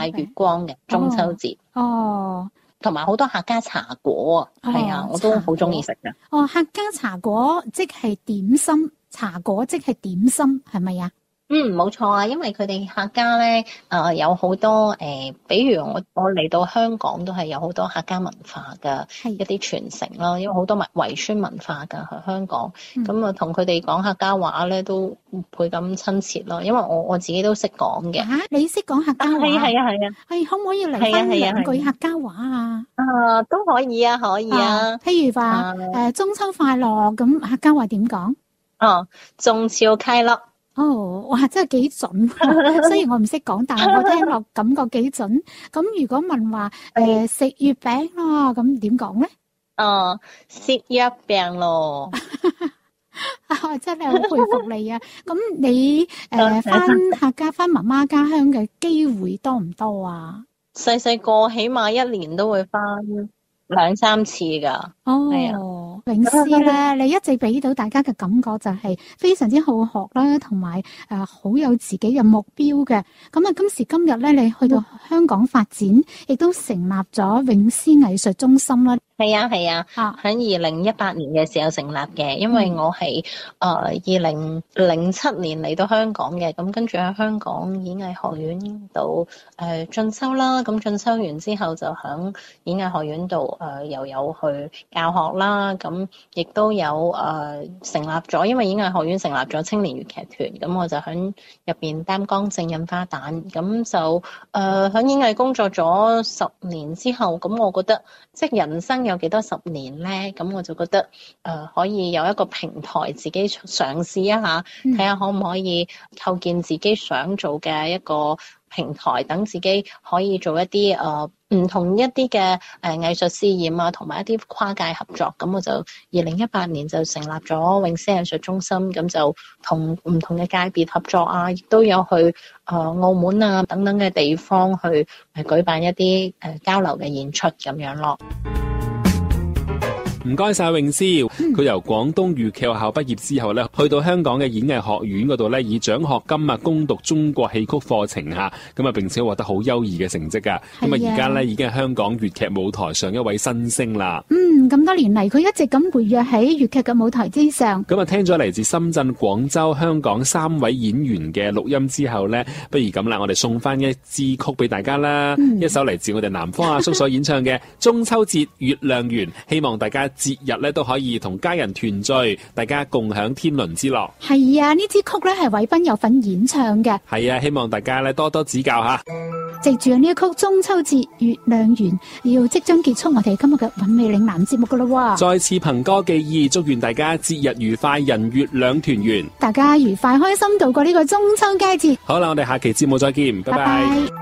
晒月光嘅中秋節。 哦， 同埋好多客家茶果啊，係啊，我都好中意食㗎。 哦，客家茶果即係點心，茶果即係點心，係咪啊？ 冇錯啊，因為佢哋客家咧，有好多比如我嚟到香港都係有好多客家文化嘅一啲傳承啦，因為好多圍村文化㗎喺香港，咁啊同佢哋講客家話咧都倍咁親切咯，因為我自己都識講嘅。 你識講客家話？ 係啊。 可唔可以嚟翻兩句客家話啊？ 都可以啊，可以啊。 譬如話中秋快樂，咁客家話點講？ 中秋快樂。 哇，真係幾準。雖然我唔識講，但係我聽落感覺幾準。咁如果問話食月餅咯，咁點講咧？ 食月餅咯。 真係好佩服你啊！咁你翻客家翻媽媽家鄉嘅機會多唔多啊？ 細個起碼一年都會翻2-3次噶。 詠詩咧，你一直俾到大家嘅感覺就係非常之好學啦，同埋好有自己嘅目標嘅。咁啊，今時今日咧，你去到香港發展，亦都成立咗詠詩藝術中心啦。 係啊，喺2018年嘅時候成立嘅，因為我係2007年嚟到香港嘅，咁跟住喺香港演藝學院度進修啦，咁進修完之後就喺演藝學院度又有去教學啦，咁亦都有成立咗，因為演藝學院成立咗青年粵劇團，咁我就喺入邊擔綱正印花旦，咁就喺演藝工作咗10年之後，咁我覺得即係人生有幾多10年咧？咁我就覺得可以有一個平台自己嘗試一下，睇下可唔可以構建自己想做嘅一個平台，等自己可以做一啲唔同一啲嘅藝術試驗啊，同埋一啲跨界合作。咁我就2018年就成立咗詠詩藝術中心，咁就同唔同嘅界別合作啊，亦都有去澳門啊等等嘅地方去舉辦一啲交流嘅演出咁樣咯。 唔該晒詠詩，佢由廣東粵劇學校畢業之後咧，去到香港嘅演藝學院嗰度咧，以獎學金啊攻讀中國戲曲課程嚇，咁啊並且獲得好優異嘅成績噶。咁啊而家咧已經係香港粵劇舞台上一位新星啦。 咁多年嚟佢一直咁活躍喺粵劇嘅舞台之上。 咁啊聽咗嚟自深圳、廣州、香港3位演員嘅錄音之後咧，不如咁啦，我哋送翻一支曲俾大家啦，一首嚟自我哋南方阿叔所演唱嘅《中秋節月亮圓》，希望大家節日咧都可以同家人團聚，大家共享天倫之樂。 係啊，呢支曲咧係韋斌有份演唱嘅。 係啊，希望大家咧多多指教吓。 藉住呢一曲《中秋節月亮圓》，要即將結束我哋今日嘅韻味嶺南節目噶啦。 再次憑歌寄意，祝願大家節日愉快，人月兩團圓， 大家愉快開心度過呢個中秋佳節。 好啦，我哋下期節目再見，拜拜。